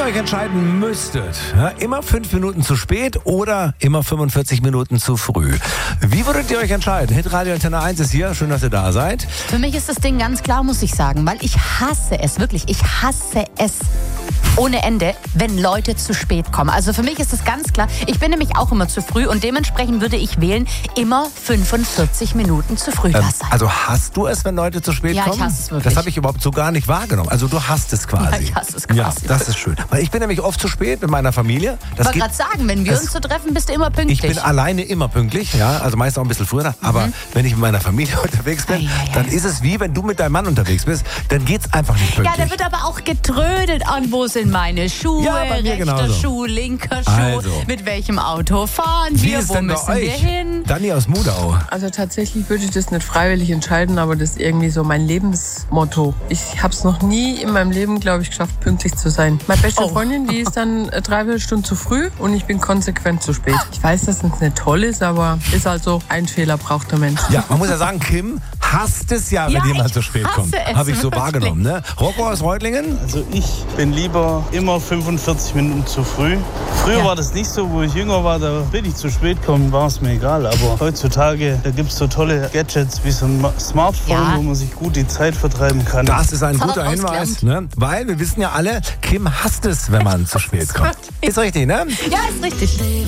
ihr euch entscheiden müsstet, ja, immer 5 Minuten zu spät oder immer 45 Minuten zu früh, wie würdet ihr euch entscheiden? Hitradio Antenne 1 ist hier, schön, dass ihr da seid. Für mich ist das Ding ganz klar, muss ich sagen, weil ich hasse es, wirklich, ich hasse es ohne Ende, wenn Leute zu spät kommen. Also für mich ist es ganz klar, ich bin nämlich auch immer zu früh und dementsprechend würde ich wählen, immer 45 Minuten zu früh da sein. Also hasst du es, wenn Leute zu spät kommen? Ja, ich hasse es wirklich. Das habe ich überhaupt so gar nicht wahrgenommen. Also du hasst es quasi. Ja, ich hasse es quasi. Ja, das ist schön. Weil ich bin nämlich oft zu spät mit meiner Familie. Ich wollte gerade sagen, wenn wir uns so treffen, bist du immer pünktlich. Ich bin alleine immer pünktlich, ja, also meist auch ein bisschen früher. Aber wenn ich mit meiner Familie unterwegs bin, dann ist es wie, wenn du mit deinem Mann unterwegs bist, dann geht's einfach nicht pünktlich. Ja, da wird aber auch getrödelt an, wo sind meine Schuhe, Ja, bei mir rechter genauso. Schuh, linker Schuh, Also. mit welchem Auto fahren wir, wo müssen wir hin? Dani aus Mudau. Also tatsächlich würde ich das nicht freiwillig entscheiden, aber das ist irgendwie so mein Lebensmotto. Ich habe es noch nie in meinem Leben, glaube ich, geschafft, pünktlich zu sein. Meine beste Freundin, die ist dann 3/4 Stunde zu früh und ich bin konsequent zu spät. Ich weiß, dass es nicht toll ist, aber ist halt so, ein Fehler braucht der Mensch. Ja, man muss ja sagen, Kim hasst es ja, wenn Ja, jemand ich zu spät hasse kommt. es Habe ich so wirklich. wahrgenommen, ne? Rocco aus Reutlingen? Also ich bin lieber immer 45 Minuten zu früh. Früher war das nicht so, wo ich jünger war, da bin ich zu spät gekommen, war es mir egal. Aber heutzutage, da gibt es so tolle Gadgets wie so ein Smartphone, wo man sich gut die Zeit vertreiben kann. Das ist ein Das hat guter er Hinweis, ne? Weil wir wissen ja alle, Kim hasst es, wenn man zu spät kommt. Ist richtig, ne? Ja, ist richtig.